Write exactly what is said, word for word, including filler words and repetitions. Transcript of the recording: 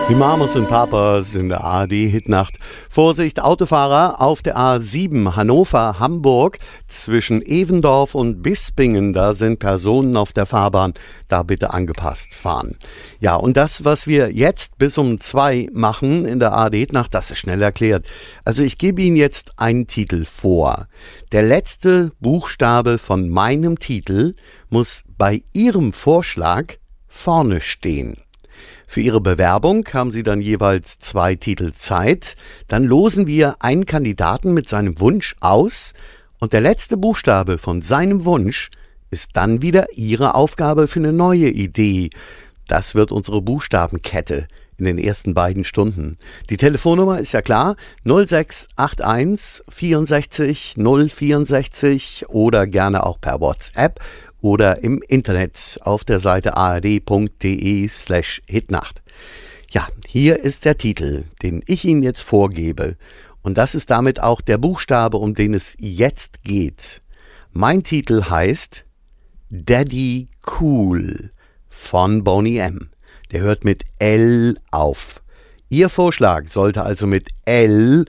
Die Mamas und Papas in der A R D-Hitnacht. Vorsicht, Autofahrer auf der A sieben Hannover-Hamburg zwischen Evendorf und Bispingen. Da sind Personen auf der Fahrbahn. Da bitte angepasst fahren. Ja, und das, was wir jetzt bis um zwei machen in der A R D-Hitnacht, das ist schnell erklärt. Also ich gebe Ihnen jetzt einen Titel vor. Der letzte Buchstabe von meinem Titel muss bei Ihrem Vorschlag vorne stehen. Für Ihre Bewerbung haben Sie dann jeweils zwei Titel Zeit. Dann losen wir einen Kandidaten mit seinem Wunsch aus und der letzte Buchstabe von seinem Wunsch ist dann wieder Ihre Aufgabe für eine neue Idee. Das wird unsere Buchstabenkette in den ersten beiden Stunden. Die Telefonnummer ist ja klar, null sechs acht eins vierundsechzig null vierundsechzig oder gerne auch per WhatsApp oder im Internet auf der Seite ard.de slash hitnacht. Ja, hier ist der Titel, den ich Ihnen jetzt vorgebe. Und das ist damit auch der Buchstabe, um den es jetzt geht. Mein Titel heißt Daddy Cool von Boney M. Der hört mit L auf. Ihr Vorschlag sollte also mit L